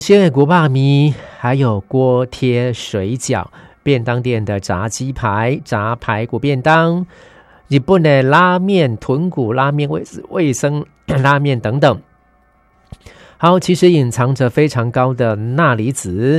鲜的锅巴米，还有锅贴水饺，便当店的炸鸡排、炸排骨便当，日本的拉面、豚骨拉面、味噌拉面等等。好，其实隐藏着非常高的钠离子，